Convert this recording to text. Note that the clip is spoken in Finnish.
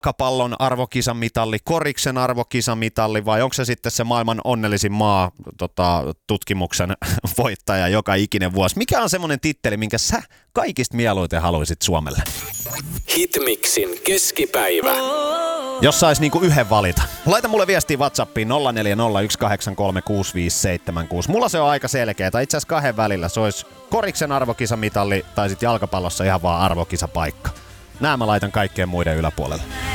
jalkapallon arvokisamitalli, koriksen arvokisamitalli vai onko se sitten se maailman onnellisin maa tutkimuksen voittaja joka ikinen vuosi? Mikä on semmoinen titteli, minkä sä kaikista mieluiten haluaisit Suomelle? Hitmixin keskipäivä. Jos sais niinku yhden valita. Laita mulle viestiä WhatsAppiin 0401836576. Mulla se on aika selkeä, tai itse asiassa kahden välillä. Se olisi koriksen arvokisamitalli tai sitten jalkapallossa ihan vaan arvokisapaikka. Nää mä laitan kaikkien muiden yläpuolelle.